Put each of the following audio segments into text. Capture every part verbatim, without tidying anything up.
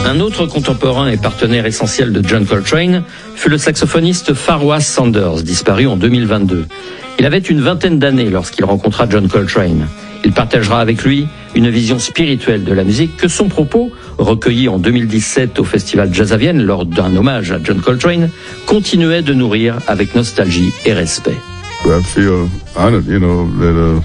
Un autre contemporain et partenaire essentiel de John Coltrane fut le saxophoniste Farwah Sanders, disparu en deux mille vingt-deux. Il avait une vingtaine d'années lorsqu'il rencontra John Coltrane. Il partagera avec lui une vision spirituelle de la musique que son propos, recueilli en deux mille dix-sept au Festival Jazz à Vienne lors d'un hommage à John Coltrane, continuait de nourrir avec nostalgie et respect. I feel honored, you know, that uh...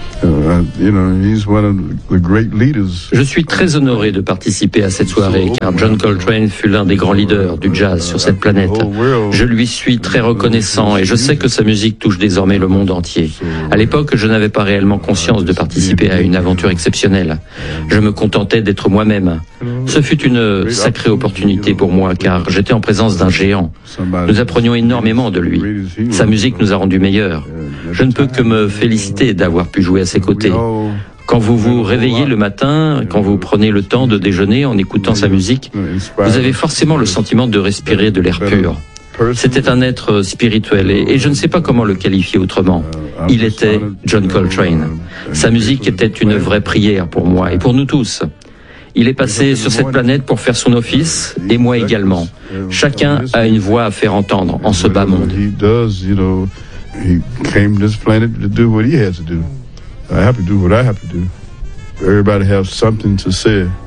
Je suis très honoré de participer à cette soirée car John Coltrane fut l'un des grands leaders du jazz sur cette planète. Je lui suis très reconnaissant et je sais que sa musique touche désormais le monde entier. À l'époque, je n'avais pas réellement conscience de participer à une aventure exceptionnelle. Je me contentais d'être moi-même. Ce fut une sacrée opportunité pour moi car j'étais en présence d'un géant. Nous apprenions énormément de lui. Sa musique nous a rendus meilleurs. Je ne peux que me féliciter d'avoir pu jouer à ses côtés. Quand vous vous réveillez le matin, quand vous prenez le temps de déjeuner en écoutant sa musique, vous avez forcément le sentiment de respirer de l'air pur. C'était un être spirituel et, et je ne sais pas comment le qualifier autrement. Il était John Coltrane. Sa musique était une vraie prière pour moi et pour nous tous. Il est passé sur cette planète pour faire son office, et moi également. Chacun a une voix à faire entendre en ce bas monde. He came to this planet to do what he has to do. I have to do what I have to do. Everybody has something to say.